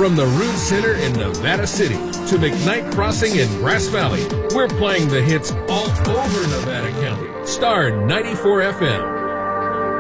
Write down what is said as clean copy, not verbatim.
From the Root Center in Nevada City to McKnight Crossing in Grass Valley, we're playing the hits all over Nevada County. Star 94 FM.